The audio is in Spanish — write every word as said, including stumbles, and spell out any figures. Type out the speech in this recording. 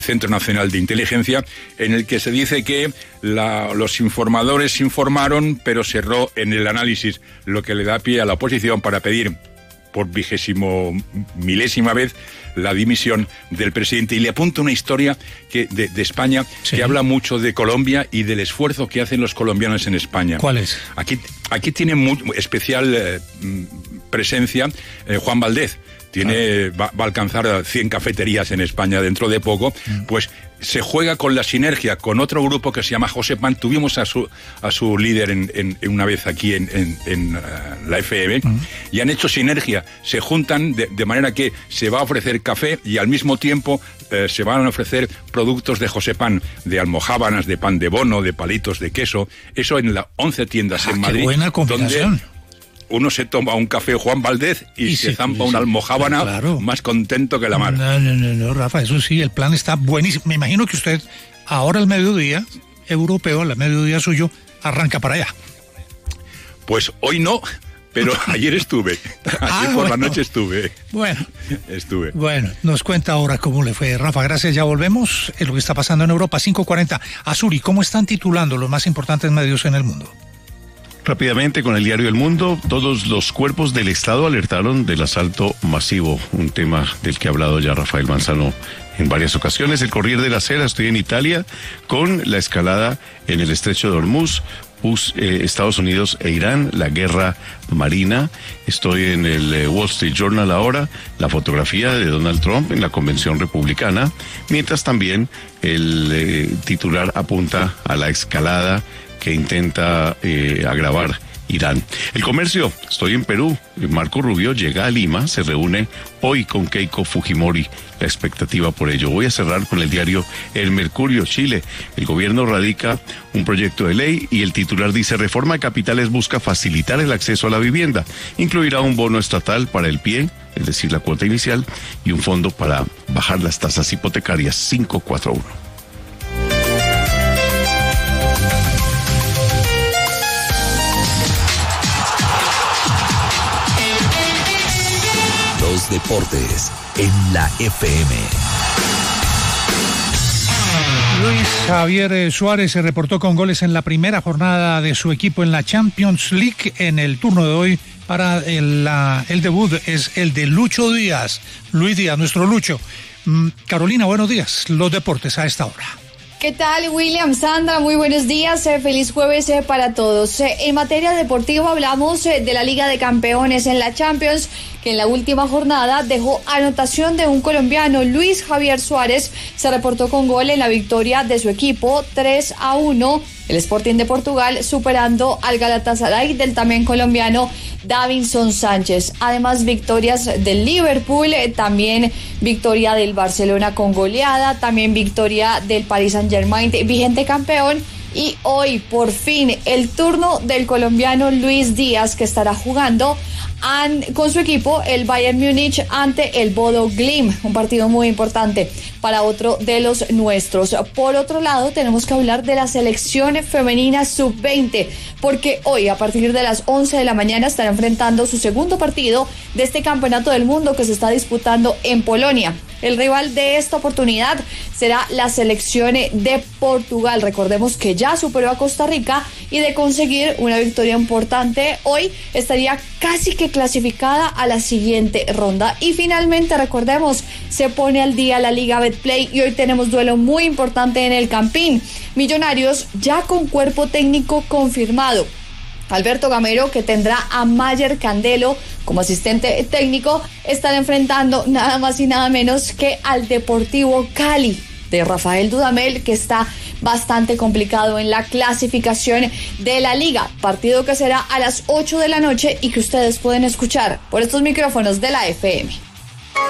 Centro Nacional de Inteligencia, en el que se dice que la, los informadores informaron, pero se erró en el análisis, lo que le da pie a la oposición para pedir por vigésimo milésima vez la dimisión del presidente. Y le apunto una historia que de, de España, sí, que habla mucho de Colombia y del esfuerzo que hacen los colombianos en España. ¿Cuál es? Aquí, aquí tiene muy especial eh, presencia eh, Juan Valdez. Tiene, ah. va, va a alcanzar cien cafeterías en España dentro de poco, mm. pues se juega con la sinergia con otro grupo que se llama Josepan. Tuvimos a su a su líder en, en, en una vez aquí en, en, en uh, la F M, mm. y han hecho sinergia. Se juntan de, de manera que se va a ofrecer café y al mismo tiempo eh, se van a ofrecer productos de Josepan, de almojábanas, de pan de bono, de palitos de queso. Eso en las once tiendas ah, en Madrid. Qué buena combinación. Donde uno se toma un café Juan Valdez y, y se sí, zampa sí, una almojábana, claro, más contento que la mar. No, no, no, no, Rafa, eso sí, el plan está buenísimo. Me imagino que usted, ahora al mediodía, europeo, al mediodía suyo, arranca para allá. Pues hoy no, pero ayer estuve. Ayer ah, por bueno. la noche estuve. Bueno. Estuve. Bueno, nos cuenta ahora cómo le fue. Rafa, gracias, ya volvemos. Es lo que está pasando en Europa, cinco cuarenta. Azuri, ¿cómo están titulando los más importantes medios en el mundo? Rápidamente con el diario El Mundo, todos los cuerpos del Estado alertaron del asalto masivo, un tema del que ha hablado ya Rafael Manzano en varias ocasiones. El Corriere de la Sera, estoy en Italia, con la escalada en el estrecho de Hormuz, Us, eh, Estados Unidos e Irán, la guerra marina. Estoy en el eh, Wall Street Journal ahora, la fotografía de Donald Trump en la convención republicana, mientras también el eh, titular apunta a la escalada que intenta eh, agravar Irán. El comercio, estoy en Perú. Marco Rubio llega a Lima, se reúne hoy con Keiko Fujimori. La expectativa por ello. Voy a cerrar con el diario El Mercurio, Chile. El gobierno radica un proyecto de ley y el titular dice: Reforma de Capitales busca facilitar el acceso a la vivienda. Incluirá un bono estatal para el pie, es decir, la cuota inicial, y un fondo para bajar las tasas hipotecarias. Cinco cuatro uno. Los deportes en la F M. Luis Javier Suárez se reportó con goles en la primera jornada de su equipo en la Champions League. En el turno de hoy para el, la, el debut es el de Lucho Díaz. Luis Díaz, nuestro Lucho. Mm, Carolina, buenos días. Los deportes a esta hora. ¿Qué tal, William, Sandra? Muy buenos días, eh, feliz jueves eh, para todos. Eh, en materia deportiva hablamos eh, de la Liga de Campeones en la Champions, que en la última jornada dejó anotación de un colombiano. Luis Javier Suárez se reportó con gol en la victoria de su equipo, tres a uno, el Sporting de Portugal, superando al Galatasaray del también colombiano Davinson Sánchez. Además, victorias del Liverpool, eh, también victoria del Barcelona con goleada, también victoria del Paris Saint-Germain, vigente campeón. Y hoy, por fin, el turno del colombiano Luis Díaz, que estará jugando an, con su equipo, el Bayern Múnich, ante el Bodo Glimt, un partido muy importante para otro de los nuestros. Por otro lado, tenemos que hablar de la selección femenina sub veinte, porque hoy, a partir de las once de la mañana, estará enfrentando su segundo partido de este campeonato del mundo que se está disputando en Polonia. El rival de esta oportunidad será la selección de Portugal. Recordemos que ya superó a Costa Rica y de conseguir una victoria importante hoy estaría casi que clasificada a la siguiente ronda. Y finalmente, recordemos, se pone al día la Liga Betplay y hoy tenemos duelo muy importante en el Campín. Millonarios ya con cuerpo técnico confirmado. Alberto Gamero, que tendrá a Mayer Candelo como asistente técnico, estará enfrentando nada más y nada menos que al Deportivo Cali de Rafael Dudamel, que está bastante complicado en la clasificación de la liga. Partido que será a las ocho de la noche y que ustedes pueden escuchar por estos micrófonos de la F M.